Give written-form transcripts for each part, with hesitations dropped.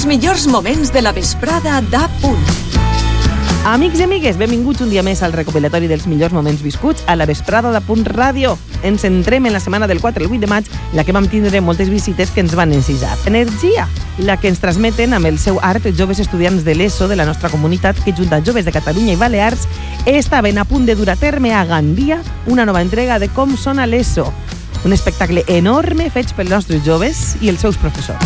Els millors moments de la vesprada d'Apunt. Amics i amigues, benvinguts un dia més al recopilatori dels millors moments viscuts a la vesprada d'Apunt Ràdio. Ens centrem en la setmana del 4 al 8 de maig, la que vam tindre moltes visites que ens van encisar. Energia, la que ens transmeten amb el seu art joves estudiants de l'ESO de la nostra comunitat que, junt a joves de Catalunya i Balears, estaven a punt de dur a terme a Gandia una nova entrega de Com sona l'ESO. Un espectacle enorme fet pels nostres joves i els seus professors.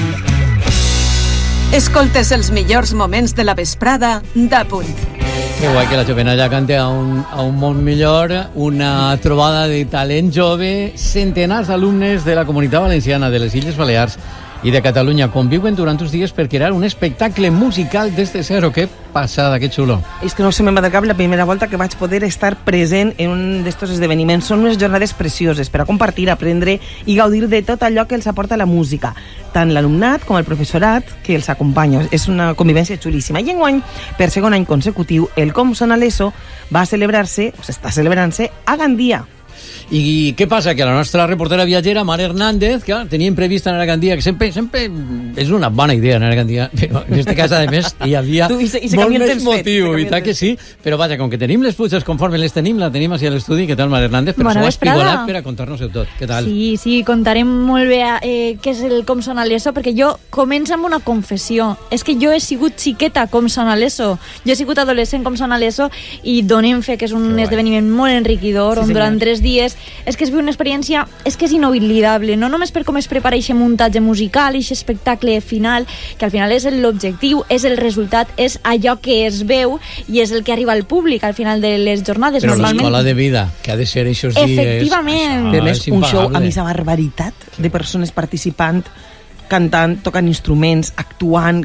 Escoltes els millors moments de la vesprada d'Apunt. Que guai que la jovenalla cante a un món millor, una trobada de talent jove, centenars d'alumnes de la Comunitat Valenciana, de les Illes Balears i de Catalunya conviuen durant uns dies per crear un espectacle musical des de zero. Que passada, que xulo. És que no se me'n va del cap la primera volta que vaig poder estar present en un d'estos esdeveniments. Són unes jornades precioses per a compartir, aprendre i gaudir de tot allò que els aporta la música. Tant l'alumnat com el professorat que els acompanya. És una convivència xulíssima. I enguany, per segon any consecutiu, el Com sona l'ESO va celebrar-se, o s'està celebrant-se, a Gandia. I què passa? Que la nostra reportera viatgera, Mar Hernández, que tenia previst anar a Gandia, que sempre és una bona idea anar a Gandia, però en aquest cas, a més, hi havia molt més motiu, i tal que sí, però vaja, com que tenim les puces conforme les tenim, la tenim així a l'estudi. Què tal, Mar Hernández? Però s'ho ha espigolat per a contar-nos-ho tot. Què tal? Sí, contarem molt bé què és el Com sona l'ESO, perquè jo començo amb una confessió. És que jo he sigut xiqueta Com sona l'ESO. Jo he sigut adolescent Com sona l'ESO i donem fe que és un esdeveniment molt enriquidor, on durant 3 dies és que es viu una experiència, és que és inoblidable, no només per com es prepara aquest muntatge musical, aquest espectacle final, que al final és l'objectiu, és el resultat, és allò que es veu i és el que arriba al públic al final de les jornades. Però l'escola de vida, que ha de ser aquests dies... Efectivament. A més, un show amb aquesta barbaritat de persones participant, cantant, tocant instruments, actuant,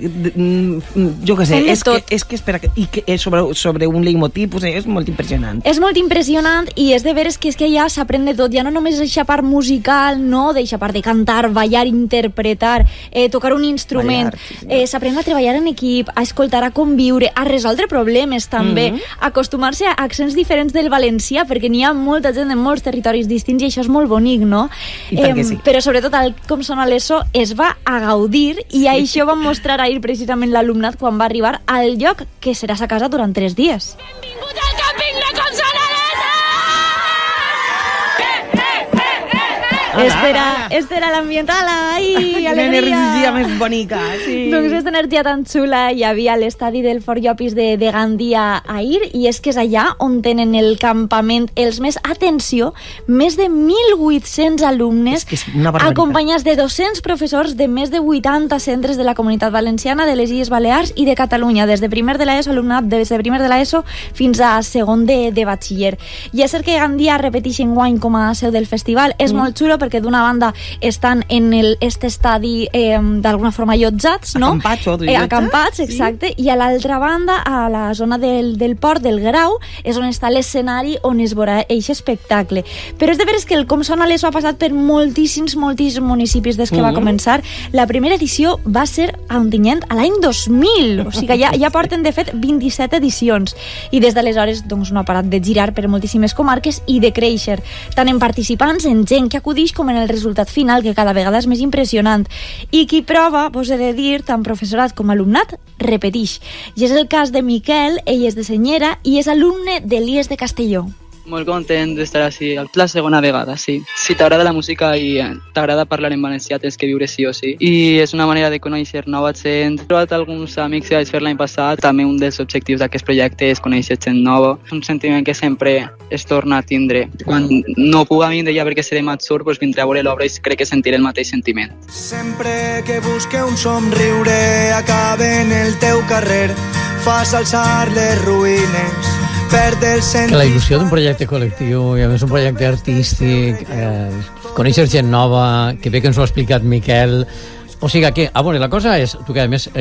jo què sé, és que espera, i que és sobre un leitmotiv, pues és molt impressionant. És molt impressionant i és de veres que és que ja s'aprèn de tot, ja no només eixa part musical, no deixa part de cantar, ballar, interpretar, tocar un instrument, s'aprèn a treballar en equip, a escoltar, a conviure, a resoldre problemes també, a acostumar-se a accents diferents del valencià, perquè n'hi ha molta gent de molts territoris distints i això és molt bonic, no? Sí. Però sobretot el Com sona l'ESO es va a gaudir i això va mostrar ahir precisament l'alumnat quan va arribar al lloc que serà sa casa durant 3 dies. Benvinguts al càmping de Com sona l'ESO! Esta era l'ambiental, ai, alegria. Una energia més bonica, sí. Doncs aquesta energia tan xula hi havia a l'estadi del Fort Llopis de Gandia ahir, i és que és allà on tenen el campament els més, atenció, més de 1.800 alumnes, acompanyats de 200 professors de més de 80 centres de la Comunitat Valenciana, de les Illes Balears i de Catalunya, des de primer de l'ESO, alumnat des de primer de l'ESO fins a segon de batxiller. I és cert que Gandia repeteix enguany com a seu del festival, és molt xulo perquè d'una banda estan en este estadi d'alguna forma allotjats, no? Acampats, exacte, i a l'altra banda, a la zona del port del Grau, és on està l'escenari on es veurà aquest espectacle. Però és de veres que el Com sona l'ESO ha passat per moltíssims municipis des que va començar. La primera edició va ser a Ontinyent a l'any 2000, o sigui que ja porten de fet 27 edicions, i des d'aleshores doncs no ha parat de girar per moltíssimes comarques i de créixer, tant en participants, en gent que acudix, com en el resultat final, que cada vegada és més impressionant. I qui prova, he de dir, tant professorat com alumnat, repetix. I és el cas de Miquel, ell és de Senyera i és alumne de l'IES de Castelló. Molt content d'estar així, la segona vegada, sí. Si t'agrada la música i t'agrada parlar en valencià, tens que viure sí o sí. I és una manera de conèixer nova gent. He trobat alguns amics que vaig fer l'any passat. També un dels objectius d'aquest projecte és conèixer gent nova. Un sentiment que sempre es torna a tindre. Quan no puga vindre ja perquè seré matur, doncs vindré a veure l'obra i crec que sentiré el mateix sentiment. Sempre que busque un somriure acabe en el teu carrer, fas alçar les ruïnes. Que la il·lusió d'un projecte col·lectiu i a més un projecte artístic, conèixer gent nova, que bé que ens ho ha explicat Miquel. O sigui que, a veure, la cosa és, tu que a més,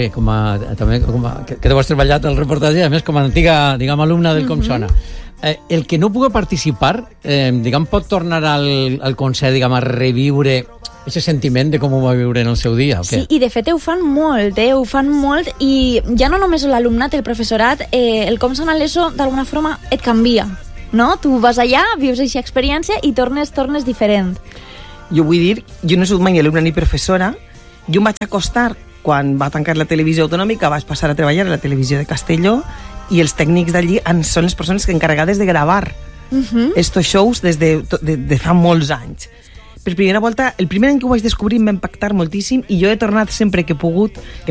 que t'ho has treballat el reportatge, a més com a antiga, diguem, alumna del Com sona, el que no pugui participar, diguem, pot tornar al concert, diguem, a reviure aquest sentiment de com ho va viure en el seu dia, o què? Sí, i de fet ho fan molt, i ja no només l'alumnat, el professorat, el Com sona l'ESO d'alguna forma et canvia, no? Tu vas allà, vius aquesta experiència i tornes diferent. Jo vull dir, jo no he sigut mai ni alumna ni professora, jo em vaig acostar quan va tancar la televisió autonòmica vaig passar a treballar a la televisió de Castelló i els tècnics d'allí són les persones encarregades de gravar estos shows des de fa molts anys. Per primera volta, el primer any que ho vaig descobrir em va impactar moltíssim i jo he tornat sempre que he pogut, que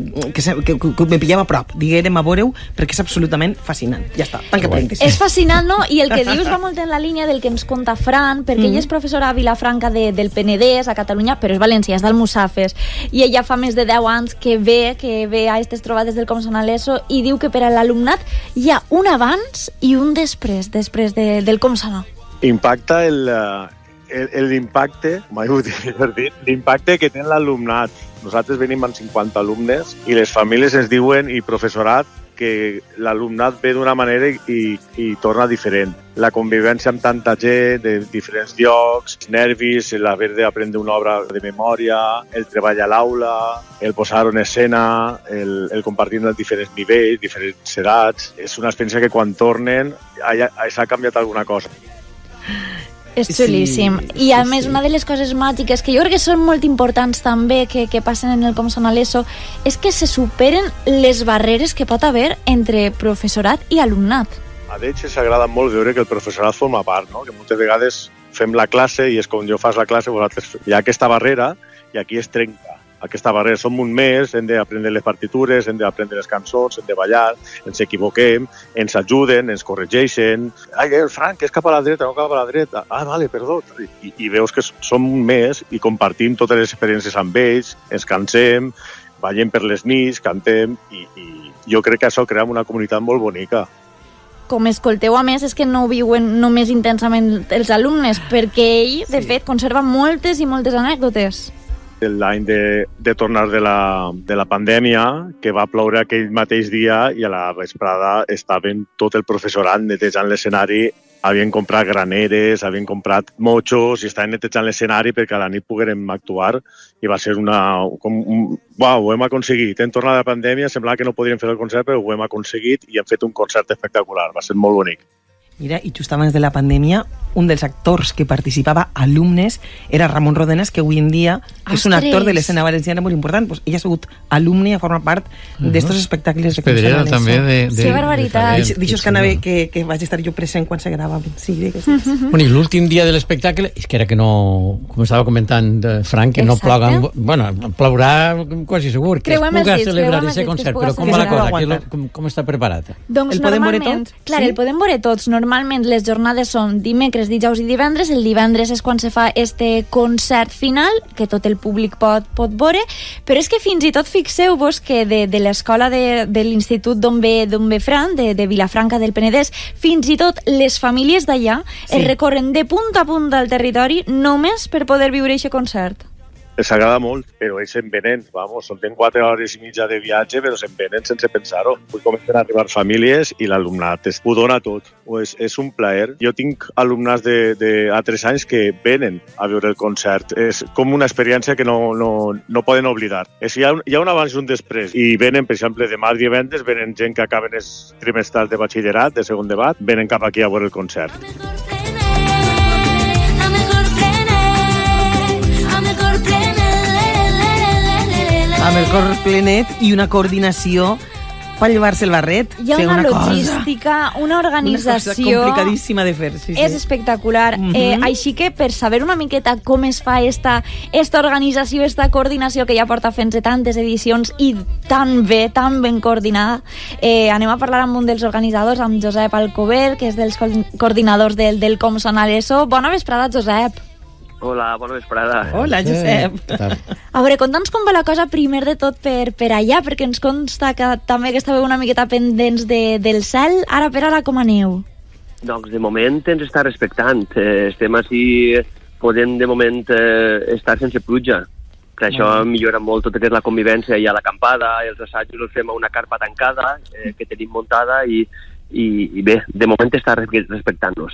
me pillava a prop, diguérem a veure-ho, perquè és absolutament fascinant. Ja està, tanca parèntesis. És fascinant, no? I el que dius va molt en la línia del que ens conta Fran, perquè ella és professora a Vilafranca del Penedès, a Catalunya, però és valencià, és d'Almussafes, i ella fa més de 10 anys que ve a aquestes trobades del Com Sona l'ESO i diu que per a l'alumnat hi ha un abans i un després del Com Sona. Impacta l'impacte, mai ho dit, l'impacte que té l'alumnat. Nosaltres venim amb 50 alumnes i les famílies ens diuen, i professorat, que l'alumnat ve d'una manera i torna diferent. La convivència amb tanta gent de diferents llocs, els nervis, l'haver d'aprendre una obra de memòria, el treball a l'aula, el posar-ho en escena, el compartir en els diferents nivells, diferents edats. És una experiència que quan tornen s'ha canviat alguna cosa. És xulíssim. I a més, una de les coses màgiques que jo crec que són molt importants també que passen en el Com Sona l'ESO és que se superen les barreres que pot haver entre professorat i alumnat. A d'ells s'agrada molt veure que el professorat forma part, no? Que moltes vegades fem la classe i és com jo fas la classe, vosaltres hi ha aquesta barrera i aquí es trenca. Aquesta barrera, som un mes, hem d'aprendre les partitures, hem d'aprendre les cançons, hem de ballar, ens equivoquem, ens ajuden, ens corregeixen. Ai, Frank, és cap a la dreta, no cap a la dreta. Ah, vale, perdó. I veus que som un mes i compartim totes les experiències amb ells, ens cansem, ballem per les nits, cantem, i jo crec que això crea una comunitat molt bonica. Com escolteu, a més, és que no ho viuen només intensament els alumnes, perquè ell, de fet, conserva moltes i moltes anècdotes. L'any de tornar de la pandèmia, que va ploure aquell mateix dia i a la vesprada estaven tot el professorat netejant l'escenari, havien comprat graneres, havien comprat motxos i estaven netejant l'escenari perquè a la nit poguérem actuar i va ser uau, ho hem aconseguit. En tornar de la pandèmia semblava que no podríem fer el concert, però ho hem aconseguit i hem fet un concert espectacular, va ser molt bonic. Mira, i just abans de la pandèmia, un dels actors que participava, alumnes, era Ramon Rodenas, que avui en dia és un actor de l'escena valenciana molt important. Pues ella ha sigut alumne i ha format part d'estos espectacles. Pedrera també. Sí, barbaritat. D'això que vaig estar jo present quan se grava. Sí, Bueno, i l'últim dia de l'espectacle, és que era que no, com estava comentant Frank, que no ploga, bueno, plourà quasi segur, que es puga celebrar aquest concert, però com va la cosa? Com està preparat? Doncs normalment, clar, el podem veure tots. Normalment les jornades són dimecres, dijous i divendres. El divendres és quan se fa este concert final, que tot el públic pot veure, però és que fins i tot fixeu-vos que de l'escola de l'institut d'on ve Fran, de Vilafranca del Penedès, fins i tot les famílies d'allà es recorren de punta a punta al territori només per poder viure aquest concert. Els agrada molt, però ells se'n venen, són 4 hores i mitja de viatge, però se'n venen sense pensar-ho. Avui comencen a arribar famílies i l'alumnat ho dona tot. És un plaer. Jo tinc alumnats de 3 anys que venen a veure el concert. És com una experiència que no poden oblidar. Hi ha un abans i un després. I venen, per exemple, demà divendres, venen gent que acaben els trimestrals de batxillerat, de segon debat, venen cap aquí a veure el concert. Amb el cor plenet i una coordinació per llevar-se el barret. Hi ha una logística, una organització... Una cosa complicadíssima de fer. Sí. És espectacular. Així que, per saber una miqueta com es fa esta organització, esta coordinació que ja porta fent-se tantes edicions i tan ben coordinada, anem a parlar amb un dels organitzadors, amb Josep Alcover, que és dels coordinadors del Com Sona l'ESO. Bona vesprada, Josep. Hola, bona vesprada. Hola, Josep. A veure, conta'ns com va la cosa primer de tot per allà, perquè ens consta que també que estàveu una miqueta pendents del cel. Ara per ara, com aneu? Doncs de moment ens està respectant. Estem així, podem de moment estar sense pluja. Que això millora molt tot el que és la convivència i a l'acampada, els assajos els fem a una carpa tancada que tenim muntada i bé, de moment està respectant-nos.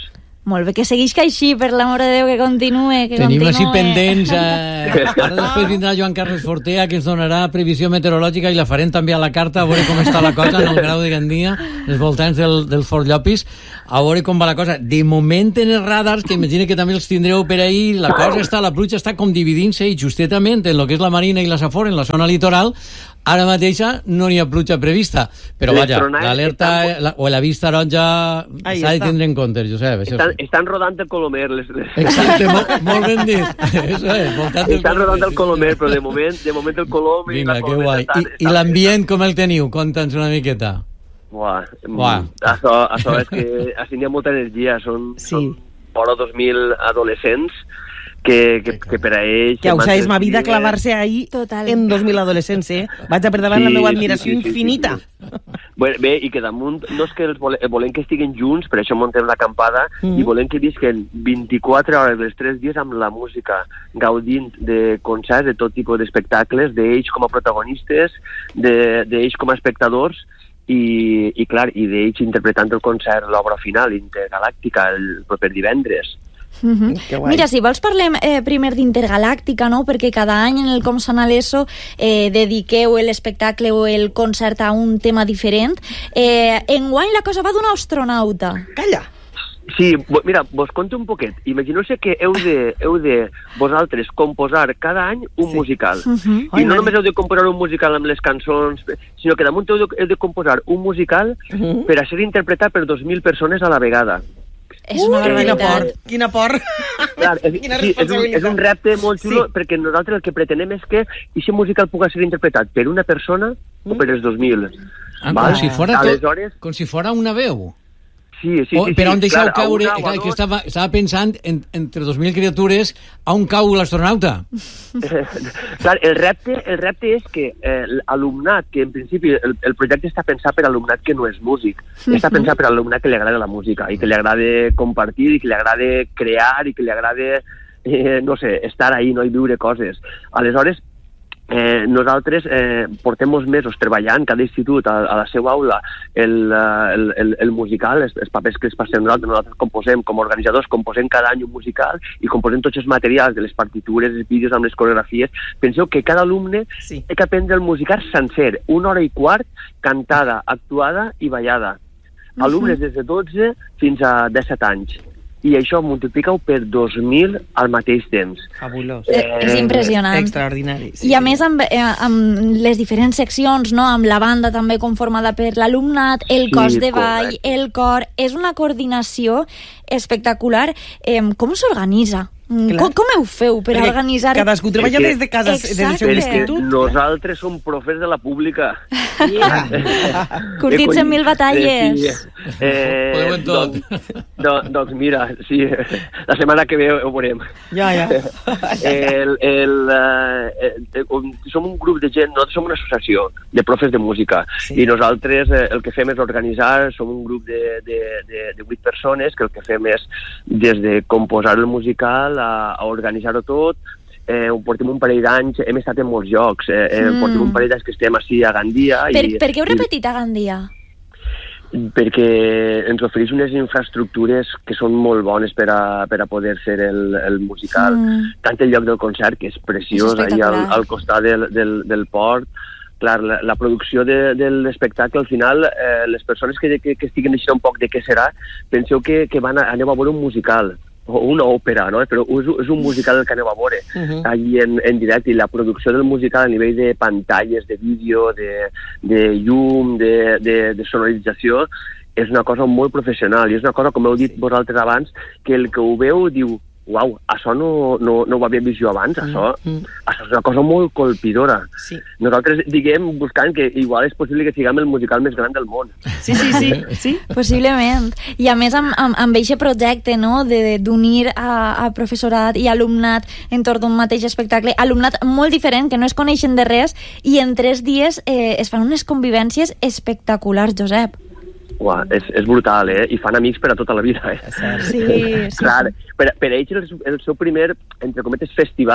Molt bé, que segueix que així, per l'amor de Déu, que continue, que Tenim continue. així pendents. Ara després vindrà Joan Carles Fortea, que ens donarà previsió meteorològica i la farem també a la carta, a veure com està la cosa en el grau de Gandia, els voltants del Fort Llopis, a veure com va la cosa. De moment en els radars, que imagina que també els tindreu per ahir, la pluja està com dividint-se i justament en el que és la Marina i la Safor, en la zona litoral, ara mateixa no n'hi ha pluja prevista, però vaja, l'alerta o la vista taronja s'ha de tindre en compte, Josep. Estan rodant el Colomer. Exacte, molt ben dit. Estan rodant el Colomer, però de moment el Colom... Vinga, que guai. I l'ambient com el teniu? Conta'ns una miqueta. Buah. Això és que així n'hi ha molta energia, són vora 2.000 adolescents que per a ells... Que ausa és ma vida clavar-se ahí en 2.000 adolescents, Vaig a per davant la meva admiració infinita. Bé, i que damunt no és que volem que estiguen junts, per això montem l'acampada, i volem que visquen 24 hores els 3 dies amb la música, gaudint de concerts, de tot tipus d'espectacles, d'ells com a protagonistes, d'ells com a espectadors, i clar, i d'ells interpretant el concert, l'obra final, Intergalàctica, el proper divendres. Mira, si vols parlem primer d'Intergalàctica, no? Perquè cada any en el Com sona l'ESO dediqueu l'espectacle o el concert a un tema diferent. Enguany la cosa va d'un astronauta. Calla! Sí, mira, vos conto un poquet. Imagineu-se que heu de vosaltres composar cada any un musical. I no només heu de composar un musical amb les cançons, sinó que damunt heu de composar un musical per a ser interpretat per 2.000 persones a la vegada. És una barbaritat. Quina por! Clar, és un repte molt xulo, perquè nosaltres el que pretenem és que aquest musical pugui ser interpretat per una persona o per els 2.000. Com si fora una veu. Sí. Però on deixeu caure... que estava pensant entre 2.000 criatures a on cau l'astronauta. Clar, el repte és que l'alumnat, que en principi el projecte està pensat per alumnat que no és músic, està pensat per alumnat que li agrada la música i que li agrada compartir i que li agrada crear i que li agrada, no sé, estar ahí, no? I viure coses. Aleshores, nosaltres portem molts mesos treballant cada institut a la seva aula el musical, els papers que es passen nosaltres composem com a organitzadors, composem cada any un musical i composem tots els materials de les partitures, els vídeos amb les coreografies. Penseu que cada alumne té que aprendre el musical sencer, 1 hora i quart, cantada, actuada i ballada. Alumnes des de 12 fins a 17 anys. I això multiplica-ho per 2.000 al mateix temps. Fabulós. És impressionant. Extraordinari. I a més amb les diferents seccions, no? Amb la banda també conformada per l'alumnat, el cos de ball, el cor... És una coordinació espectacular. Com s'organitza? Com ho feu per organitzar... Cadascú treballa des de casa, del seu institut. Nosaltres som profes de la pública. Curtits en 1.000 batalles. Podeu en tot. Doncs mira, sí, la setmana que ve ho veurem. Ja. Som un grup de gent, nosaltres som una associació de profes de música, i nosaltres el que fem és organitzar, som un grup de 8 persones, que el que fem és des de composar el musical a organitzar-ho tot. Portem un parell d'anys, hem estat en molts llocs, portem un parell d'anys que estem així a Gandia. Per què heu repetit a Gandia? Perquè ens ofereix unes infraestructures que són molt bones per a poder fer el musical. Tant el lloc del concert, que és preciós, allà al costat del port. Clar, la producció de l'espectacle, al final, les persones que estiguen deixant un poc de què serà, penseu que aneu a veure un musical, o una òpera, no? Però és un musical que aneu a veure allí en directe, i la producció del musical a nivell de pantalles, de vídeo, de llum, de sonorització, és una cosa molt professional, i és una cosa, com heu dit vosaltres abans, que el que ho veu diu, uau, això no ho havia vist jo abans, això és una cosa molt colpidora. Nosaltres diguem, buscant que igual és possible que siguem el musical més gran del món. Sí. Possiblement. I a més amb aquest projecte, no?, d'unir a professorat i alumnat entorn d'un mateix espectacle, alumnat molt diferent, que no es coneixen de res, i en 3 dies es fan unes convivències espectaculars, Josep. Uah, és brutal, I fan amics per a tota la vida, Sí. Clar, per a ells el seu primer, entre cometes, festival.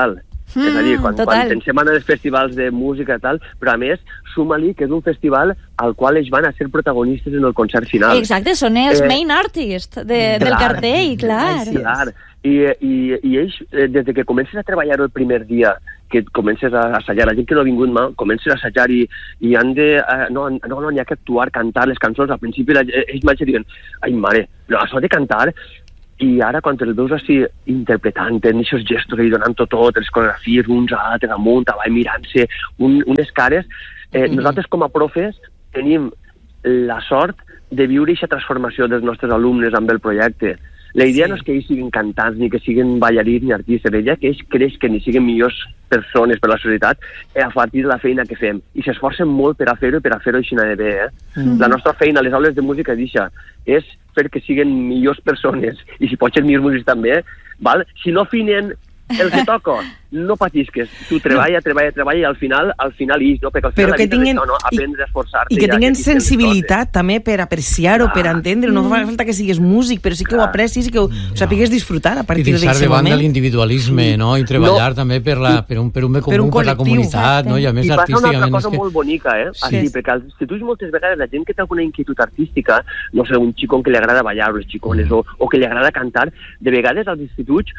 És a dir, quan pensem en els festivals de música i tal, però a més, suma-li que és un festival al qual ells van a ser protagonistes en el concert final. Exacte, són els main artists del cartell, clar. Clar. I ells, des que comences a treballar el primer dia, que comences a assajar, la gent que no ha vingut mai, comences a assajar i han de... No, n'hi ha que actuar, cantar les cançons. Al principi ells mateixos diuen, ai mare, no, això de cantar... I ara, quan els veus així interpretant, en aquests gestos i donant tot, les coreografies, uns a l'altre, amunt, avall, mirant-se, unes cares, nosaltres com a profes tenim la sort de viure aquesta transformació dels nostres alumnes amb el projecte. La idea no és que ells siguin cantants, ni que siguin ballarins ni artistes, la idea és que ells creixen i siguin millors persones per la societat a partir de la feina que fem. I s'esforcen molt per a fer-ho i per a fer-ho així de bé. La nostra feina a les aules de música és fer que siguin millors persones, i si pots ser millors músics també, val? Si no afinen el que toca, no patisques, tu treballa i al final ix, no? Perquè al final la vida és això, no? Aprendre a esforçar-te. I que tinguin sensibilitat també per apreciar-ho, per entendre, no fa falta que sigues músic, però sí que ho aprecis i que ho sapigues disfrutar a partir d'aquest moment. I deixar de banda l'individualisme, no? I treballar també per un bé comú, per la comunitat, no? I a més artísticament... I passa una cosa molt bonica, així, perquè als instituts moltes vegades la gent que té alguna inquietud artística, no sé, un xicón que li agrada ballar, els xicones, o que li agrada cantar, de vegades als instituts,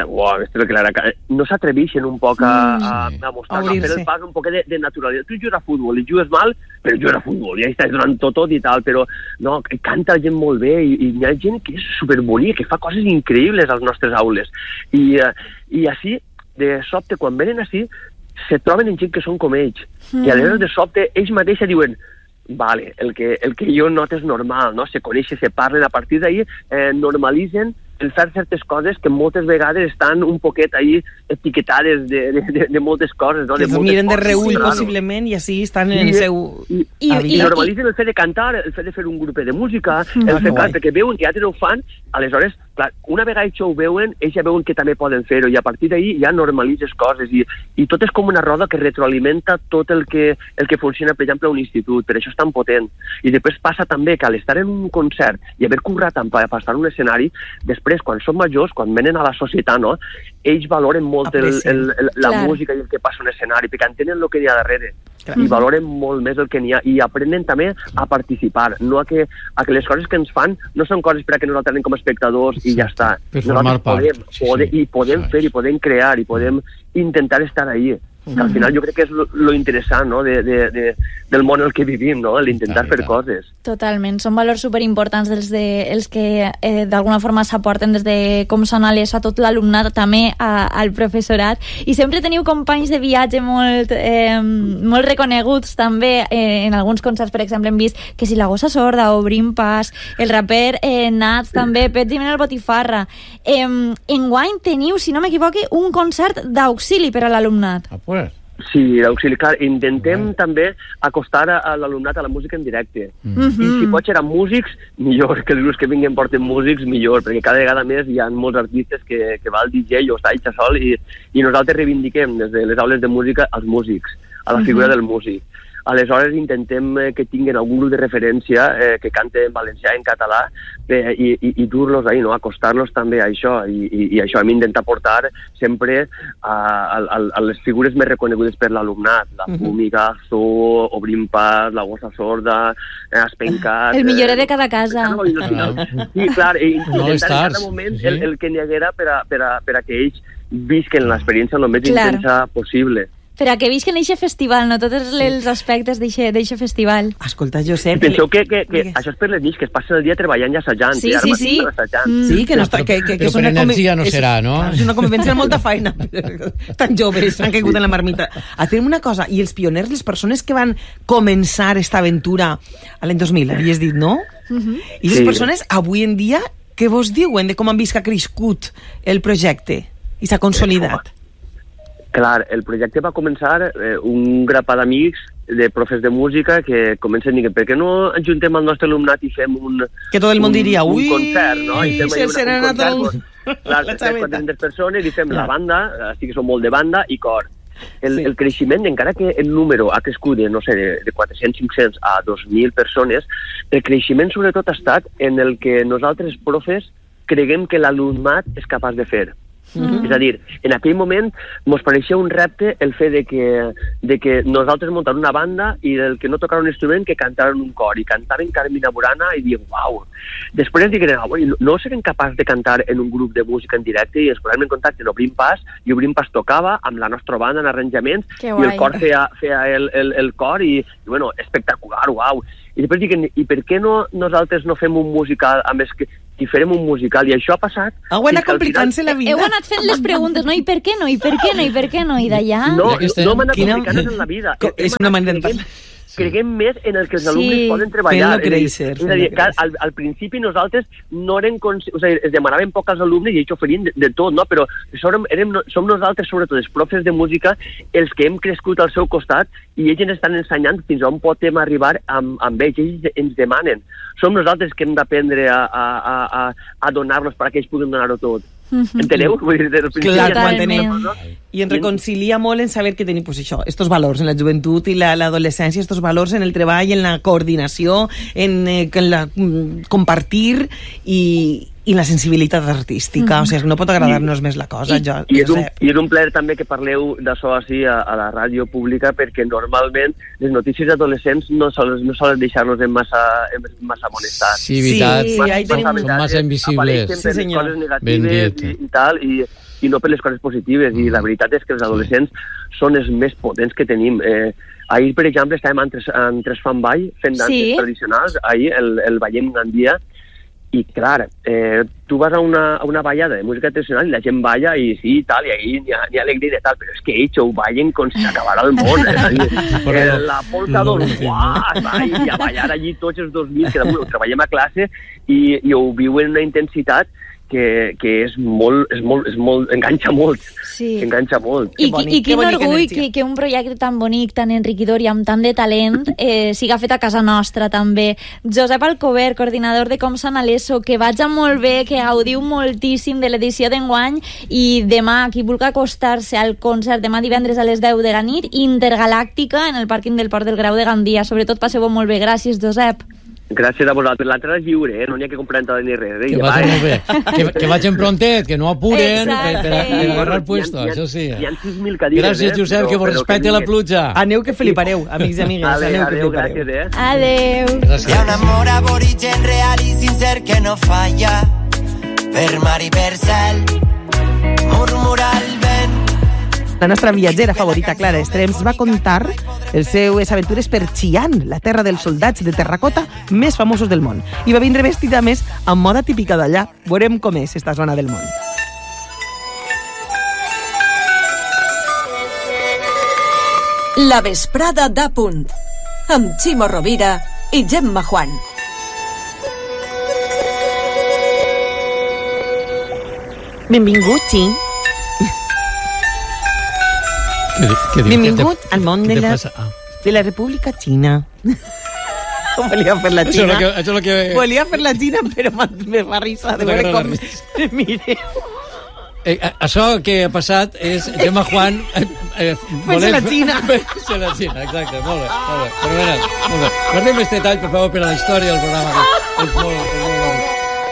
no s'atreveixen un poc a mostrar, a fer el pas un poc de naturalitat. Tu jugues a futbol i jugues mal, però jugues a futbol, ja estàs donant tot i tal, però no, canta la gent molt bé i hi ha gent que és superbonica, que fa coses increïbles als nostres aules. I així, de sobte, quan venen així, se troben en gent que són com ells. I aleshores, de sobte, ells mateixos diuen vale, el que jo noto és normal, no? Se coneixen, se parlen, a partir d'ahir normalitzen el fer certes coses que moltes vegades estan un poquet ahí etiquetades de moltes coses, no? Que es miren de reull, possiblement, i així estan en el seu... I normalitzen el fet de cantar, el fet de fer un grup de música, el fet que veuen que altres ho fan, aleshores, clar, una vegada això ho veuen, ells ja veuen que també poden fer-ho, i a partir d'ahir ja normalitzes coses, i tot és com una roda que retroalimenta tot el que funciona, per exemple, a un institut, per això és tan potent. I després passa també que al estar en un concert i haver currat per estar en un escenari, després, quan són majors, quan venen a la societat, no? Ells valoren molt la música i el que passa en escenari, perquè entenen el que hi ha darrere. I valoren molt més el que n'hi ha, i aprenen també a participar, no a que les coses que ens fan no són coses per a que nosaltres anem com a espectadors i ja està. Per formar part. Podem fer, i podem crear, i podem intentar estar ahí. Que al final jo crec que és lo interessant, no? del món en el que vivim, no? L'intentar fer coses. Totalment, són valors superimportants els que d'alguna forma s'aporten des de com sona l'ESO a tot l'alumnat, també al professorat, i sempre teniu companys de viatge molt reconeguts també, en alguns concerts, per exemple, hem vist que si la Gossa Sorda, Obrim Pas, el raper Nats també, Pets i Mena el Botifarra. Enguany teniu, si no m'equivoque, un concert d'auxili per a l'alumnat. Sí, l'auxili, clar, intentem també acostar a l'alumnat a la música en directe. I si pot ser amb músics, millor, que els grups que vinguin porten músics, millor, perquè cada vegada més hi ha molts artistes que va al DJ o s'aixa sol, i nosaltres reivindiquem des de les aules de música als músics, a la figura del músic. Aleshores intentem que tinguin algun grup de referència que cante en valencià, en català, i dur-los ahí, no? Acostar-los també a això, i això hem d'intentar portar sempre a les figures més reconegudes per l'alumnat, la Fúmiga, Zoo, Obrim Pas, la Gossa Sorda, Espencat... El millorer de cada casa. Sí, clar, i intentar en cada moment el que n'hi haguera per a que ells visquen l'experiència el més intensa possible. Per a que visquen eixe festival, no? Tots els aspectes d'eixe festival. Escolta, Josep... Penseu que això és per les nits, que es passen el dia treballant i assajant. Sí. Sí, que no està... Però per energia no serà, no? És una convivència de molta feina. Tan joves, han caigut en la marmita. Atenem una cosa, i els pioners, les persones que van començar esta aventura a l'any 2000, havies dit, no? I les persones, avui en dia, què vos diuen de com han vist que ha crescut el projecte i s'ha consolidat? Clar, el projecte va començar un grapat d'amics, de profes de música, que comencen a dir, per què no ajuntem el nostre alumnat i fem un... Que tot el món diria, un concert, no? I fem un concert, clar, 400 persones, i fem la banda, així que som molt de banda, i cor. El creixement, encara que el número ha crescut de, no sé, de 400, 500 a 2.000 persones, el creixement sobretot ha estat en el que nosaltres, profes, creguem que l'alumnat és capaç de fer. És a dir, en aquell moment ens pareixia un repte el fet de que nosaltres muntaven una banda i del que no tocaven un instrument que cantaven un cor, i cantaven Carmina Burana i diem, uau. Després diguem, no serem capaços de cantar en un grup de música en directe, i ens posàvem en contacte en Obrim Pas, i Obrim Pas tocava amb la nostra banda en arranjaments, i el cor feia el cor, i bueno, espectacular, uau. I després diguem, i per què nosaltres no fem un musical, a més que i farem un musical, i això ha passat... Heu anat complicant-se la vida. Heu anat fent les preguntes, no? I per què no? I per què no? I per què no? I d'allà... No hem anat complicant-nos en la vida. És una manera de parlar. Creguem més en el que els alumnes poden treballar. És a dir, que al principi nosaltres no érem conscients, o sigui, es demanaven poc als alumnes i ells oferien de tot, no? Però som nosaltres, sobretot els profes de música, els que hem crescut al seu costat, i ells ens estan ensenyant fins on podem arribar amb ells. Ells ens demanen. Som nosaltres que hem d'aprendre a donar-los perquè ells puguin donar-ho tot. Enteneu? Clar, ho entenem. I ens reconcilia molt en saber que tenim això, estos valors en la joventut i l'adolescència, estos valors en el treball, en la coordinació, en la compartir i la sensibilitat artística. O sigui, no pot agradar-nos més la cosa. I és un plaer també que parleu d'això així a la ràdio pública, perquè normalment les notícies d'adolescents no solen deixar-nos en massa molestar. Sí, veritat. Són massa invisibles. Apareixen per les coses negatives i tal, i no per les coses positives. I la veritat és que els adolescents són els més potents que tenim. Ahir, per exemple, estàvem en Tres Fan Ball fent danses tradicionals. Ahir el ballem Gandia. I clar, tu vas a una ballada de música tradicional i la gent balla i sí, tal, i ahí n'hi ha alegria i tal, però és que ells ho ballen com si s'acabara el món. La polka d'or, i a ballar allí tots els 2000, que ho treballem a classe i ho viuen una intensitat que és molt, enganxa molt. Sí. Enganxa molt. I quin orgull que un projecte tan bonic, tan enriquidor i amb tant de talent siga fet a casa nostra també. Josep Alcover, coordinador de Com Sant Alesso, que vaja molt bé, que gaudiu moltíssim de l'edició d'enguany, i demà, qui vulgui acostar-se al concert, demà divendres a les 10 de la nit, Intergalàctica, en el pàrquing del Port del Grau de Gandia. Sobretot passeu-ho molt bé. Gràcies, Josep. Gràcies a vosaltres. L'altre és lliure, no n'hi ha que comprar entrada ni res. Que vagi molt bé. Que vagin prontet, que no apuren per agarrar puesto, això sí. Hi ha 6.000 cadires. Gràcies, Josep, que vos respecte la pluja. Aneu que flipareu, amics i amigues. Adéu, gràcies. Adéu. Hi ha un amor aborigen real i sincer que no falla, per mar i per cel, murmurar el vent. La nostra viatgera favorita, Clara Estrems, va contar les seues aventures per Xi'an, la terra dels soldats de terracota més famosos del món. I va vindre vestida més amb moda típica d'allà. Veurem com és esta zona del món. La vesprada d'A Punt, amb Ximo Rovira i Gemma Juan. Benvinguts, sí. Benvingut al món de la República Xina. Volia fer la Xina. Volia fer la Xina, però me fa risa de veure com mireu. Això que ha passat és Gemma Juan fent-se la Xina. Fent-se la Xina, exacte. Molt bé. Fenomenal. Molt bé. Guardem este tall, per favor, per a la història del programa. És molt bonic.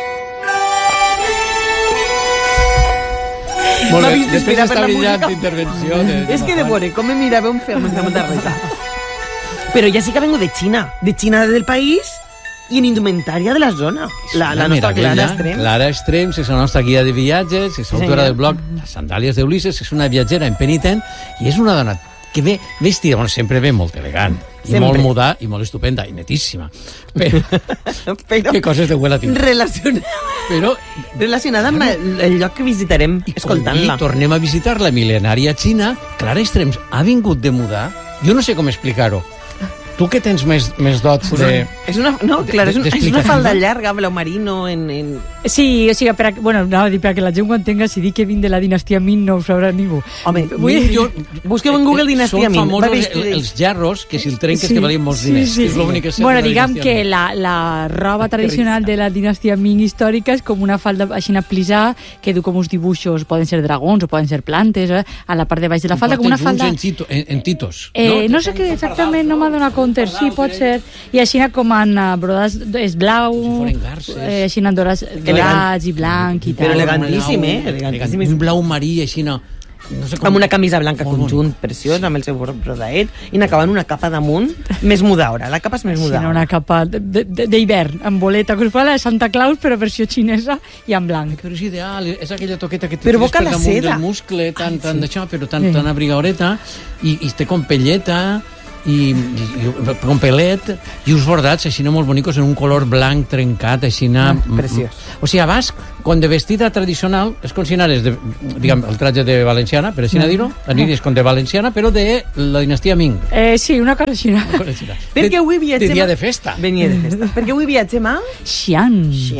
Molt bé, després d'esta brillant intervenció... És que de veure com me mirava un feu, m'està molta risa. Però ja sí que vengo de Xina del país i en indumentària de la zona. La nostra Clara Estrems. Clara Estrems és la nostra guia de viatges, és autora del blog Les Sandàlies d'Ulisses, és una viatgera impenitent i és una dona que ve vestida, bueno, sempre ve molt elegant, i molt muda, i molt estupenda, i netíssima. Però que coses de huela tinc. Relacionada amb el lloc que visitarem escoltant-la. I tornem a visitar la mil·lenària Xina. Clara Estrems ha vingut de mudar. Jo no sé com explicar-ho. Tu que tens més dots de... És una falda llarga, blau marino, Sí, o sigui, perquè la gent ho entenga, si dic que vinc de la dinastia Ming no ho sabrà ningú. Home, busqueu en Google dinastia Ming. Són famosos els gerros, que si el trenques que valien molts diners. És l'únic que sé. Bueno, diguem que la roba tradicional de la dinastia Ming històrica és com una falda així plisada, que du com uns dibuixos, poden ser dragons o poden ser plantes, a la part de baix de la falda, com una falda... en titos, no sé què exactament, no m'ha donat compte. contes, sí, pot ser. I així com en brodats és blau, així en dorats dorats i blanc i tal. Però elegantíssim, elegantíssim. Un blau marí, així no sé com... Amb una camisa blanca conjunt preciós, amb el seu brodaet, i n'acabant una capa damunt més mudaora. La capa és més mudaora. Sí, una capa d'hivern, amb boleta, com si fos la de Santa Claus, però versió xinesa i en blanc. Però és ideal, és aquella toqueta que te tires per damunt del muscle, tan d'això, però tan abrigadoreta, i té com pelleta, i com pelet, i uns bordats així molt bonicos en un color blanc trencat, així preciós. O sigui, abans, quan de vestida tradicional, és com si anares, diguem, el traje de valenciana, per així dir-ho, aniries com de valenciana, però de la dinastia Ming. Sí, una cosa així. Perquè avui viatgem... De dia de festa. Venia de festa. Perquè avui viatgem a... Xi'an.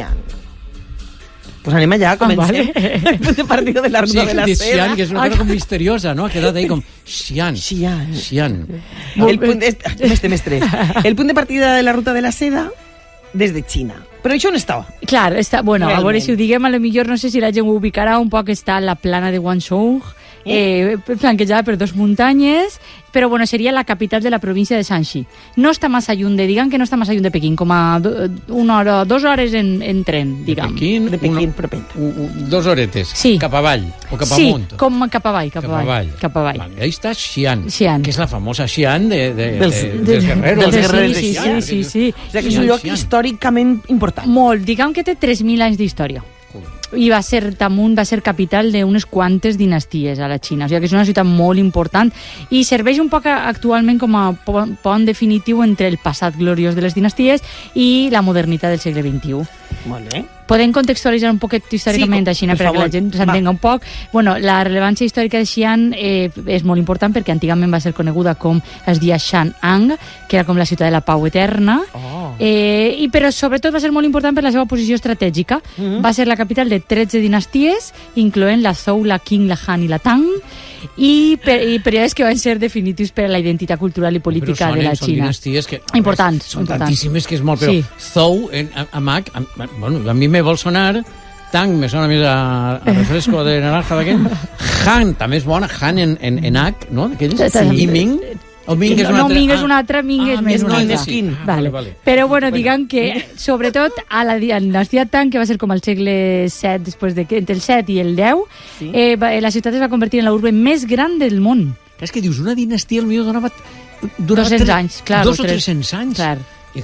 Pues anem allà, comencem el punt de partida de la ruta de la seda. Xi'an, que és una cosa com misteriosa, no? Ha quedat ahí com Xi'an. El punt de partida de la ruta de la seda des de Xina. Però això on estava? Clar, a veure si ho diguem, a lo millor no sé si la gent ho ubicarà, un poc està a la plana de Guangzhou, flanquejada per 2 muntanyes, però seria la capital de la província de Shanxi. No està massa lluny diguem que no està massa lluny de Pequín, com a 1 hora, 2 hores en tren, diguem. De Pequín, propet. 2 horetes, cap avall o cap amunt. Sí, com cap avall. Ahí està Xi'an, que és la famosa Xi'an dels guerreros. Sí. O sigui que és un lloc històricament important. Molt, diguem que té 3.000 anys d'història. I va ser capital d'unes quantes dinasties a la Xina, o sigui que és una ciutat molt important i serveix un poc actualment com a pont definitiu entre el passat gloriós de les dinasties i la modernitat del segle XXI. Molt bé. Podem contextualitzar un poquet històricament a Xina perquè la gent s'entenga un poc. La rellevància històrica de Xi'an és molt important perquè antigament va ser coneguda com es dia Shan'an, que era com la ciutat de la pau eterna, però sobretot va ser molt important per la seva posició estratègica. Va ser la capital de 13 dinasties, incloent la Zhou, la Qing, la Han i la Tang, i períodes que van ser definitius per a la identitat cultural i política de la Xina. Importants. Són tantíssimes que és molt, però Zhou, a mi me vol sonar, Tang me sona més a refresco de naranja d'aquell, Han també és bona, Han en H, no? I Ming... Ming és una altra, Ming és més una altra. Però diguem que sobretot a la dinastia Tang, que va ser com al segle VII, entre el 7 i el 10, la ciutat es va convertir en l'urbe més gran del món. És que dius, una dinastia potser donava 200 anys, clar. 200 o 300 anys. Clar. I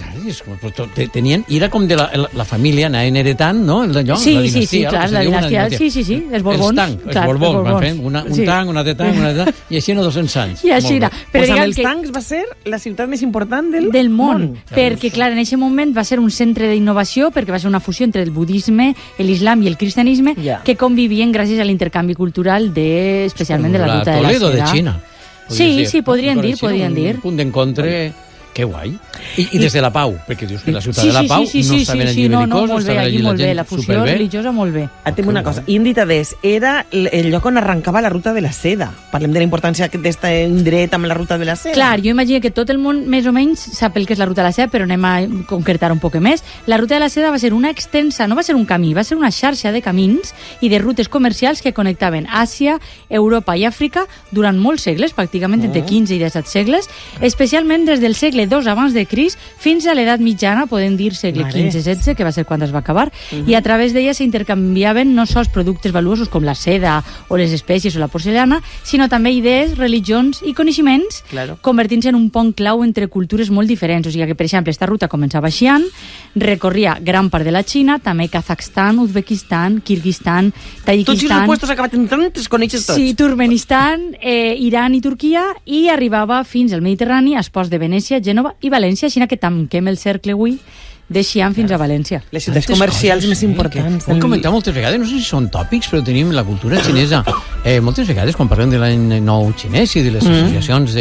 tenien, era com de la família, anaven heretant, no? Sí, clar, la dinastia, sí, els Borbons. Els Borbons van fent un tang, una de tang, i així 200 anys. I així era. Però amb els tancs va ser la ciutat més important del món. Perquè, clar, en aquest moment va ser un centre d'innovació, perquè va ser una fusió entre el budisme, l'islam i el cristianisme, que convivien gràcies a l'intercanvi cultural especialment de la ruta de la seda. Toledo de Xina. Sí, podrien dir. Un punt d'encontre... Que guai. I des de la pau, perquè dius que la ciutat de la pau no estaven allí belicós, estaven allí la gent la fusió religiosa molt bé. Atem una cosa, Índic era el lloc on arrencava la ruta de la seda. Parlem de la importància d'aquest indret amb la ruta de la seda. Clar, jo imagino que tot el món més o menys sap el que és la ruta de la seda, però anem a concretar un poc més. La ruta de la seda va ser una extensa, no va ser un camí, va ser una xarxa de camins i de rutes comercials que connectaven Àsia, Europa i Àfrica durant molts segles, pràcticament entre 15 i 17 segles, especialment des del segle II abans de Crist fins a l'edat mitjana, podem dir segle XV-XVI, que va ser quan es va acabar, i a través d'ella s'intercanviaven no sols productes valuosos com la seda o les espècies o la porcellana, sinó també idees, religions i coneixements, convertint-se en un pont clau entre cultures molt diferents. O sigui que, per exemple, esta ruta començava a Xi'an, recorria gran part de la Xina, també Kazakhstan, Uzbekistan, Kirguistan, Tajikistan... Tots els puestos acabat en tantes, coneixes tots. Sí, Turkmenistan, Iran i Turquia, i arribava fins al Mediterrani, als ports de Venècia, Gènova i València, així que tanquem el cercle avui de Xi'an fins a València. Les ciutats comercials més importants. Ho hem comentat moltes vegades, no sé si són tòpics, però tenim la cultura xinesa. Moltes vegades, quan parlem de l'any nou xinès i de les associacions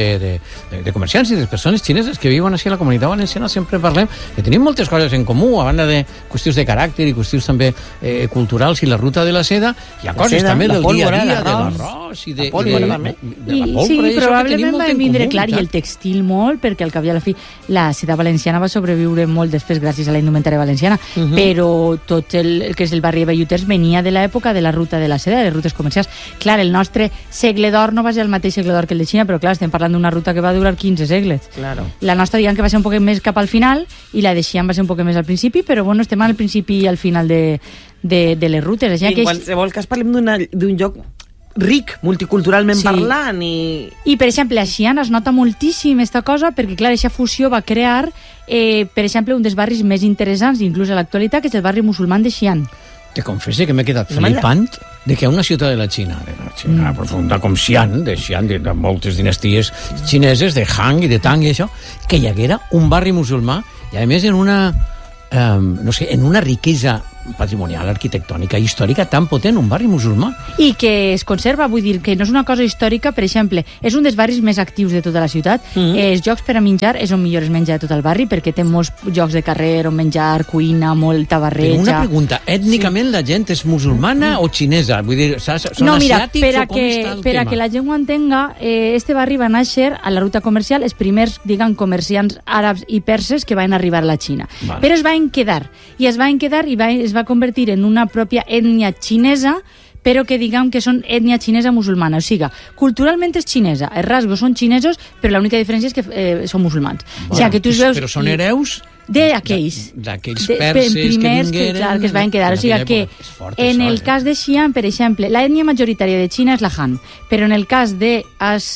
de comerciants i de persones xineses que viuen així a la comunitat valenciana, sempre parlem que tenim moltes coses en comú, a banda de qüestions de caràcter i qüestions també culturals i la ruta de la seda, hi ha coses també del dia a dia, de l'arròs i de la pólvora. Sí, probablement va vindre clar, i el textil molt, perquè al cap i a la fi la seda valenciana va sobreviure molt després gràcies gràcies a la indumentària valenciana, però tot el que és el barri de Belluters venia de l'època de la ruta de la seda, de les rutes comercials. Clar, el nostre segle d'or no va ser el mateix segle d'or que el de Xina, però clar, estem parlant d'una ruta que va durar 15 segles. Claro. La nostra, diguem que va ser un poc més cap al final, i la de Xi'an va ser un poc més al principi, però bueno, estem al principi i al final de les rutes. I en qualsevol cas parlem d'un lloc ric, multiculturalment parlant I per exemple a Xi'an es nota moltíssim aquesta cosa perquè clar, aquesta fusió va crear per exemple un dels barris més interessants inclús a l'actualitat, que és el barri musulman de Xi'an. Te confesso que m'he quedat flipant de que una ciutat de la Xina profunda com Xi'an, de moltes dinasties xineses, de Han i de Tang i això, que hi haguera un barri musulmà i a més en una en una riquesa patrimonial, arquitectònica i històrica tan potent, un barri musulmà. I que es conserva, vull dir, que no és una cosa històrica, per exemple, és un dels barris més actius de tota la ciutat, els llocs per a menjar és on millor es menja de tot el barri, perquè té molts llocs de carrer on menjar, cuina, molta barreja... Però una pregunta, ètnicament la gent és musulmana o xinesa? Vull dir, són asiàtics o com està el tema? Per a que la gent ho entenga, este barri va néixer a la ruta comercial els primers, diguem, comerciants àrabs i perses que van arribar a la Xina. Vale. Però es van quedar, i es va convertir en una pròpia ètnia xinesa, però que diguem que són ètnia xinesa musulmana. O sigui, culturalment és xinesa, els rasgos són xinesos, però l'única diferència és que són musulmans. Bueno, o sigui, que tu veus... Però són hereus... D'aquells perses primers que es van quedar. O sigui que en el cas de Xi'an, per exemple, l'ètnia majoritària de Xina és la Han, però en el cas de els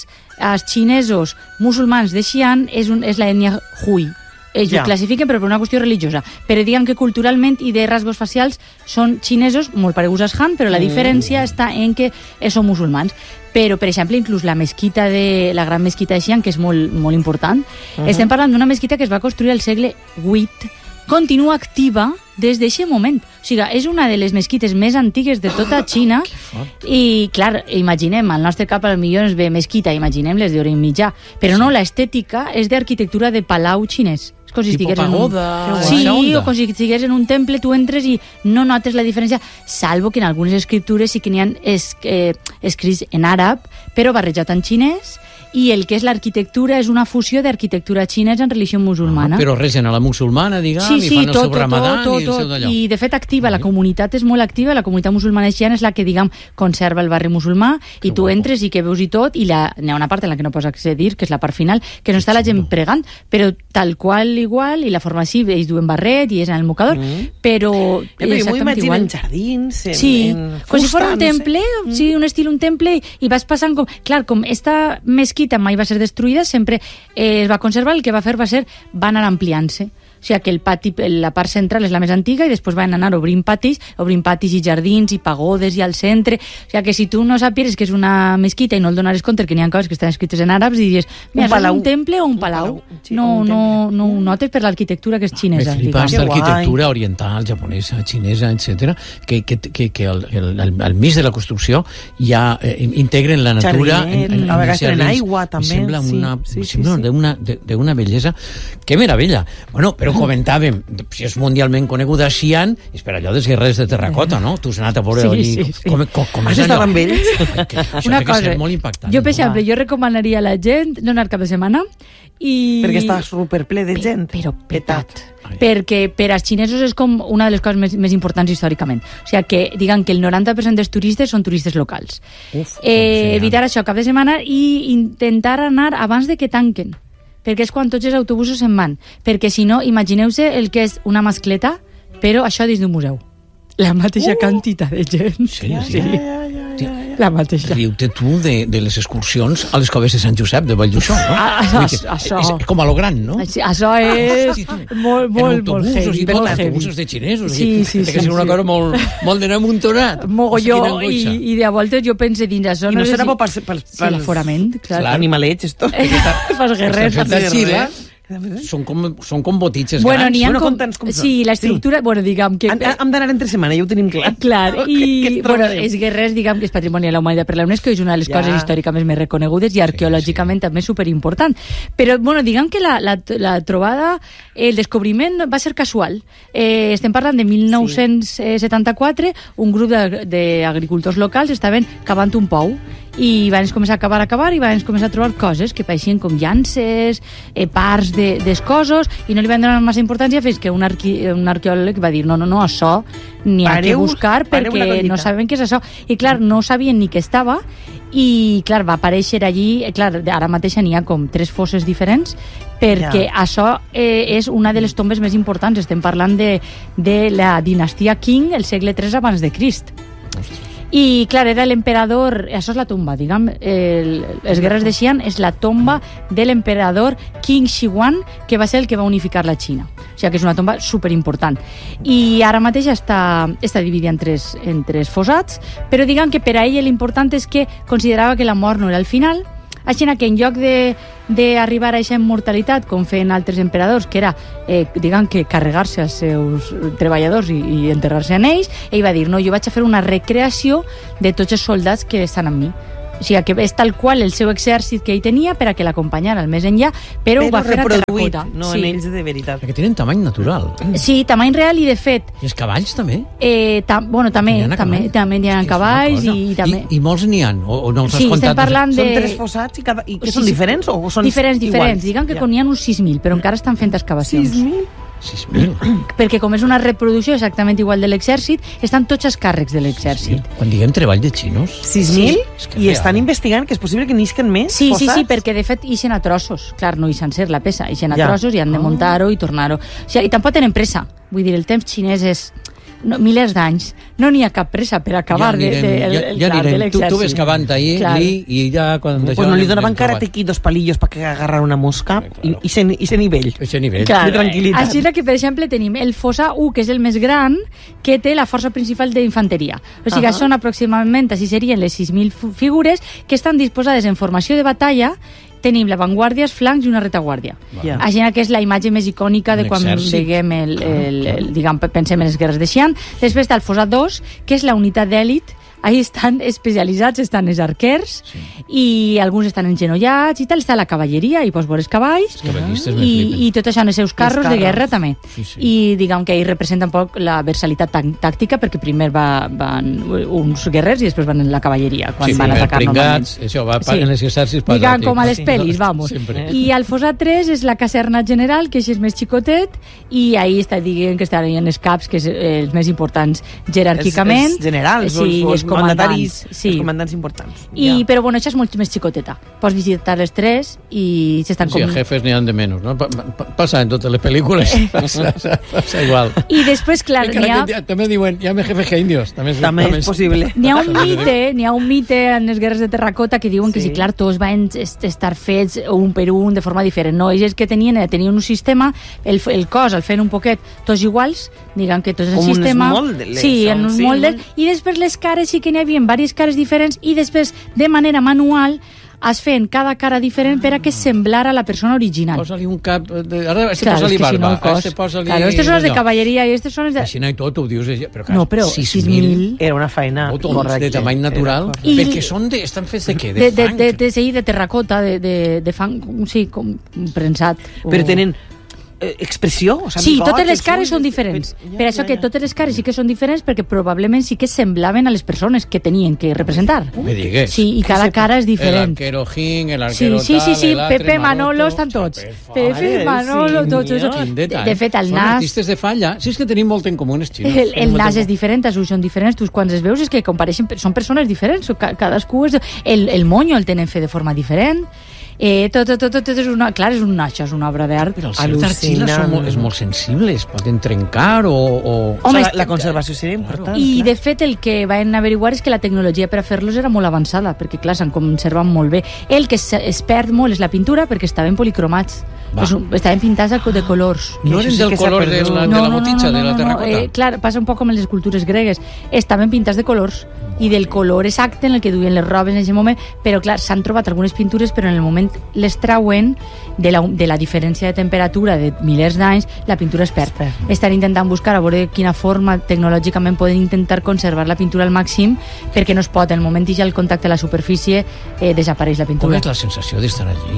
xinesos musulmans de Xi'an és l'ètnia Hui. Ells ho classifiquen però per una qüestió religiosa, però diguem que culturalment i de rasgos facials són xinesos, molt pareguts als Han, però la diferència està en que són musulmans. Però, per exemple, inclús la gran mesquita de Xi'an, que és molt, molt important, estem parlant d'una mesquita que es va construir al segle VIII, continua activa des d'aquest moment. O sigui, és una de les mesquites més antigues de tota Xina i, clar, imaginem, al nostre cap potser ens ve mesquita, imaginem les d'Orient Mitjà, però no, l'estètica és d'arquitectura de palau xinès. Com si estigués en un... Sí, o com si estigués en un temple, tu entres i no notes la diferència, salvo que en algunes escriptures sí que n'hi ha escrits en àrab, però barrejat en xinès, i el que és l'arquitectura és una fusió d'arquitectura xinesa en religió musulmana. Però resen a la musulmana, diguem, i fan el seu ramadan i el seu d'allò. I, de fet, activa, la comunitat és molt activa, la comunitat musulmana de Xi'an és la que, diguem, conserva el barri musulmà, i tu entres i que veus i tot, i n'hi ha una part en la que no pots accedir, que és la part final, que no està la gent pregant, però tal qual igual, i la forma així, ells duen barret i és en el mocador, però exactament igual. En jardins, en com si fos un temple, un estil, un temple, i vas passant com... Clar, com esta mesquita mai va ser destruïda, sempre es va conservar, el que va fer va ser va anar ampliant-se. O sigui que el pati, la part central és la més antiga i després van anar obrint patis i jardins i pagodes i al centre. O sigui que si tu no sapies que és una mesquita i no el donares compte que n'hi ha coses que estan escrites en àrabs, diries, mira, és un temple o un palau? No ho notes per l'arquitectura que és xinesa. Me flipas l'arquitectura oriental, japonesa, xinesa, etc. que al mig de la construcció ja integren la natura a vegades en aigua també. Sembla d'una bellesa. Que meravella! Bueno, però comentàvem, si és mundialment coneguda Xi'an, és per allò dels guerrers de terracota, no? Tu has anat a veure allí... Com és allò? Amb ells? Una cosa, jo, per exemple, jo recomanaria a la gent no anar cap de setmana i... Perquè està superple de gent. Però petat. Perquè per als xinesos és com una de les coses més importants històricament. O sigui que, diguem que el 90% dels turistes són turistes locals. Evitar això cap de setmana i intentar anar abans de que tanquen, perquè és quan tots els autobusos se'n van. Perquè si no, imagineu-se el que és una mascleta, però això dins d'un museu. La mateixa quantitat de gent. Sí. La mateixa. Riu-te tu de les excursions a les coves de Sant Josep de Vallduixó, no? Això. És com a lo gran, no? Això és molt heavy. En autobusos de xinesos. Sí. Que és una cosa molt de n'amuntonat. Mogolló. I de voltes jo pense dins això. I no serà bo per l'aforament, clar. Animalets, esto. Pels guerrers. Són com botitxes grans. Conta'ns com són. Sí, l'estructura, diguem que... Hem d'anar entre setmana, ja ho tenim clar. Clar, i els guerrers, diguem que és patrimoni de la humanitat per la UNESCO, és una de les coses històricament més reconegudes i arqueològicament també superimportant. Però, diguem que la trobada, el descobriment va ser casual. Estem parlant de 1974, un grup d'agricultors locals estaven cavant un pou i van començar a cavar i van començar a trobar coses que pareixien com llances, parts dels cossos, i no li van donar massa importància fins que un arqueòleg va dir no, això n'hi ha que buscar perquè no saben què és això. I clar, no sabien ni què estava, i clar, va aparèixer allí, clar, ara mateix n'hi ha com 3 fosses diferents, perquè això és una de les tombes més importants. Estem parlant de la dinastia Qing, el segle III abans de Crist. I clar, era l'emperador, això és la tomba, diguem, els guerrers de Xi'an és la tomba de l'emperador Qin Shi Huang, que va ser el que va unificar la Xina. O sigui que és una tomba superimportant. I ara mateix està dividida en tres fossats, però diguem que per a ell l'important és que considerava que la mort no era el final, així que en lloc d'arribar a aquesta immortalitat, com feien altres emperadors, que era, diguem que carregar-se als seus treballadors i enterrar-se en ells, ell va dir, no, jo vaig a fer una recreació de tots els soldats que estan amb mi. O sigui, que és tal qual el seu exèrcit que ell tenia per a que l'acompanyara al més enllà, però ho va fer a terracota. No en ells de veritat. Perquè tenen tamany natural. Sí, tamany real, i de fet... I els cavalls també? Bueno, també hi ha cavalls i també... I molts n'hi ha? O no els has sí, comptat? Estem parlant de... Són 3 fossats i que són diferents o són diferents. iguals? Diguem que n'hi ha uns 6.000, però encara estan fent excavacions. 6.000? 6.000? Perquè com és una reproducció exactament igual de l'exèrcit, estan tots els càrrecs de l'exèrcit. Quan diguem treball de xinos... 6.000? I estan investigant que és possible que n'isquen més sí, fossats? Sí, perquè de fet ixen a trossos. Clar, no ixen ser la peça, ixen a trossos i han de muntar-ho i tornar-ho. O sigui, i tampoc tenen pressa. Vull dir, el temps xinès és... milers d'anys, no n'hi ha cap pressa per acabar de l'exèrcit. Tu ves cavant ahí i ja... Bueno, li donaven Karate Kid 2 palillos per agarrar una mosca i se nivell. Clar, així que, per exemple, tenim el fossar 1, que és el més gran, que té la força principal d'infanteria. O sigui, són aproximadament, així serien les 6.000 figures que estan disposades en formació de batalla. Tenim l'avantguàrdia, els flancs i una retaguàrdia. Així que és la imatge més icònica de quan veiem pensem en les guerres de Xi'an. Després està el fossat 2, que és la unitat d'èlit. Ahí estan especialitzats, estan els arquers i alguns estan engenollats i tal, està la cavalleria i pots veure els cavalls i tot això en els seus carros de guerra també. I diguem que ahí representa un poc la versalitat tàctica, perquè primer van uns guerrers i després van en la cavalleria quan van atacar normalment. Això va en els exèrcits. Diguem com a les pel·lis, vamos. I al fossat 3 és la caserna general, que és més xicotet, i ahí està dient que estarien els caps, que és els més importants jeràrquicament. Els generals, els comandants, els comandants importants. Però bueno, això és molt més xicoteta. Pots visitar les 3 i s'estan com... Sí, jefes n'hi ha de menys, no? Passa en totes les pel·lícules. Passa igual. I després, clar, n'hi ha... També diuen, hi ha més jefes que indios. També és possible. N'hi ha un mite en les guerres de terracota que diuen que sí, clar, tots van estar fets un per un de forma diferent. No, ells que tenien un sistema, el cos el feien un poquet tots iguals, diguem que tots el sistema... Com uns moldes. Sí, en uns moldes. I després les cares sí que n'hi havia diverses cares diferents i després, de manera manual, es feien cada cara diferent per a que semblara la persona original. Posa-li un cap... Ara posa-li barba. Claro, aquestes són les de cavalleria i aquestes són les de... Així no i tot, ho dius... No, però 6.000... Era una feina de tamany natural. Perquè estan fets de què? De fang? De terracota, de fang, sí, com prensat. Però tenen... expressió? Sí, totes les cares són diferents. Per això que totes les cares sí que són diferents, perquè probablement sí que semblaven a les persones que tenien que representar. Me digues. Sí, i cada cara és diferent. El arquero Jin, el arquero tal, sí, Pepe, Manolo, estan tots. Pepe, Manolo, tots. De fet, el nas... Són artistes de falla. Sí, és que tenim molt en comú els xinos. El nas és diferent, els ulls són diferents. Tu quan els veus és que compareixen, són persones diferents. Cadascú és... El monyo el tenen fet de forma diferent. Tot és una... Clar, és una obra d'art. Però els certs argila és molt sensible, es poden trencar o... Home, la conservació seria important. I de fet el que van averiguar és que la tecnologia per a fer-los era molt avançada, perquè clar, s'han conservat molt bé. El que es perd molt és la pintura, perquè estaven policromats. Estaven pintats de colors. No eren del color de la motitxa, de la terracota? Clar, passa un poc com en les escultures gregues. Estaven pintats de colors i del color exacte en el que duien les robes en aquest moment, però clar, s'han trobat algunes pintures, però en el moment les trauen de la diferència de temperatura de milers d'anys, la pintura es perd. Estan intentant buscar a veure de quina forma tecnològicament poden intentar conservar la pintura al màxim, perquè no es pot, en el moment que hi ha el contacte a la superfície desapareix la pintura. Com és la sensació d'estar allí?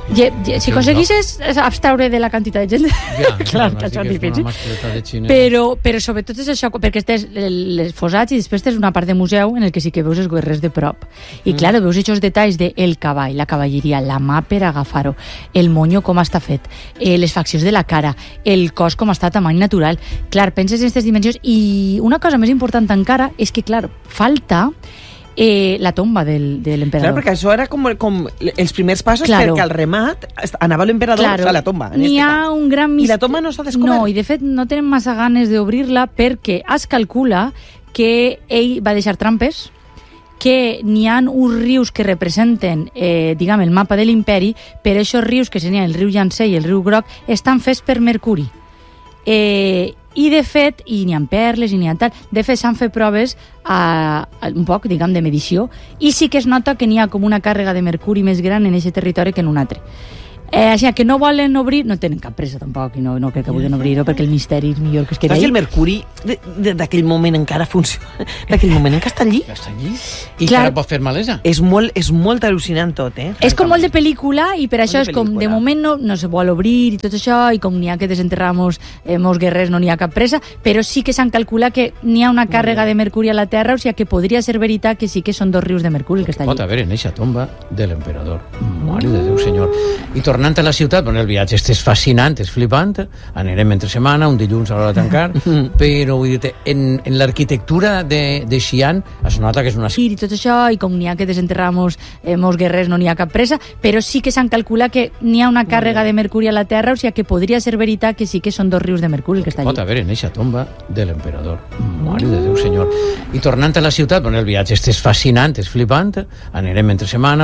Si aconseguissis abstraure de la quantitat de gent, clar, que això és difícil. Però sobretot és això, perquè tens les fossats i després tens una part de museu en el que sí que veus els guerrers de prop. I clar, veus aquests detalls del cavall, la cavalleria, la mà per agafar-ho, el monyo com està fet, les faccions de la cara, el cos com està a tamany natural. Clar, penses en aquestes dimensions i una cosa més important encara és que, clar, falta la tomba de l'emperador. Clar, perquè això era com els primers passos, perquè al remat anava l'emperador a la tomba. N'hi ha un gran misteri. I la tomba no està descoberta. No, i de fet no tenen massa ganes d'obrir-la perquè es calcula que ell va deixar trampes, que n'hi ha uns rius que representen, diguem, el mapa de l'imperi, però aquests rius, que serien el riu Yangtze i el riu Groc, estan fets per Mercuri. I de fet, i n'hi ha perles i n'hi ha tal, de fet s'han fet proves un poc, diguem, de medició, i sí que es nota que n'hi ha com una càrrega de mercuri més gran en aquest territori que en un altre. Així que no volen obrir, no tenen cap pressa tampoc, i no crec que vulguin obrir-ho perquè el misteri és millor que es quedi ahí. El mercuri d'aquell moment encara funciona, d'aquell moment encara està allí. Està allí? I encara pot fer malesa? És molt al·lucinant tot, És com molt de pel·lícula i per això és com, de moment no se vol obrir i tot això, i com n'hi ha que desenterrar molts guerrers no n'hi ha cap pressa, però sí que s'han calculat que n'hi ha una càrrega de mercuri a la Terra, o sigui que podria ser veritat que sí que són 2 rius de mercuri el que està allí. Pot haver en eixa tomba de l'emperador. Mare de Déu, senyor. I tornant a la ciutat, el viatge és fascinant, és flipant, anirem entre setmana, un dilluns a l'hora de tancar, però vull dir-te, en l'arquitectura de Xi'an es nota que és una... I tot això, i com n'hi ha que desenterrar molts guerrers no n'hi ha cap pressa, però sí que s'han calculat que n'hi ha una càrrega de mercuri a la Terra, o sigui que podria ser veritat que sí que són 2 rius de mercuri el que està allí. Pot haver en eixa tomba de l'emperador. Mare de Déu, senyor. I tornant a la ciutat, el viatge és fascinant, és flipant, anirem entre setmana,